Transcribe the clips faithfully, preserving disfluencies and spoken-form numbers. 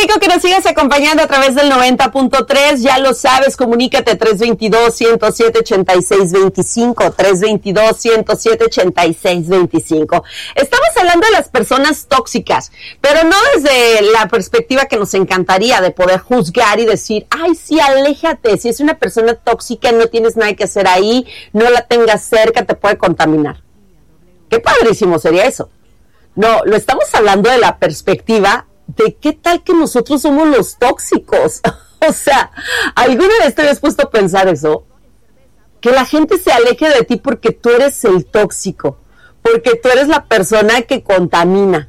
rico que nos sigas acompañando a través del noventa punto tres. Ya lo sabes, comunícate tres dos dos, uno cero siete, ocho seis dos cinco, tres dos dos, uno cero siete, ocho seis dos cinco. Estamos hablando de las personas tóxicas, pero no desde la perspectiva que nos encantaría de poder juzgar y decir, ay, sí, aléjate. Si es una persona tóxica, no tienes nada que hacer ahí, no la tengas cerca, te puede contaminar. Qué padrísimo sería eso. No, lo estamos hablando de la perspectiva de qué tal que nosotros somos los tóxicos. O sea, ¿alguna vez te habías puesto a pensar eso? Que la gente se aleje de ti porque tú eres el tóxico, porque tú eres la persona que contamina.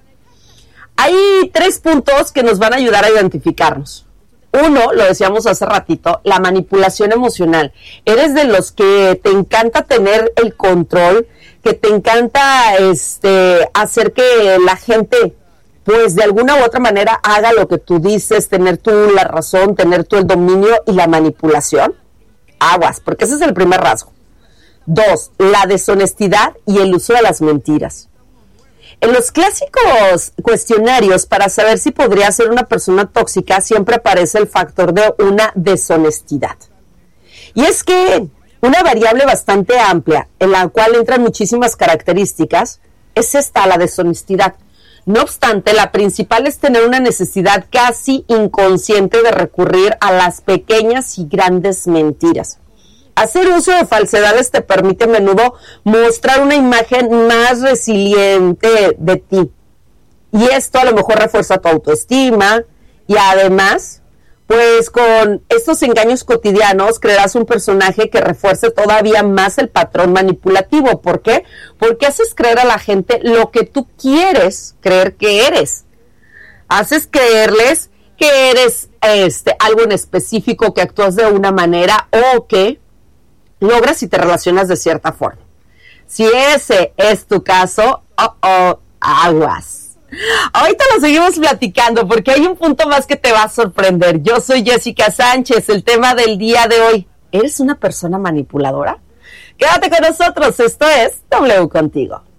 Hay tres puntos que nos van a ayudar a identificarnos. Uno, lo decíamos hace ratito, la manipulación emocional. Eres de los que te encanta tener el control, que te encanta este, hacer que la gente, pues de alguna u otra manera, haga lo que tú dices, tener tú la razón, tener tú el dominio y la manipulación. Aguas, porque ese es el primer rasgo. Dos, la deshonestidad y el uso de las mentiras. En los clásicos cuestionarios para saber si podría ser una persona tóxica siempre aparece el factor de una deshonestidad. Y es que una variable bastante amplia en la cual entran muchísimas características es esta, la deshonestidad. No obstante, la principal es tener una necesidad casi inconsciente de recurrir a las pequeñas y grandes mentiras. Hacer uso de falsedades te permite a menudo mostrar una imagen más resiliente de ti. Y esto a lo mejor refuerza tu autoestima y además, pues con estos engaños cotidianos crearás un personaje que refuerce todavía más el patrón manipulativo. ¿Por qué? Porque haces creer a la gente lo que tú quieres creer que eres. Haces creerles que eres este, algo en específico, que actúas de una manera o que logras y te relacionas de cierta forma. Si ese es tu caso, oh, oh, aguas. Ahorita lo seguimos platicando porque hay un punto más que te va a sorprender. Yo soy Jessica Sánchez. El tema del día de hoy, ¿eres una persona manipuladora? Quédate con nosotros, esto es W Contigo.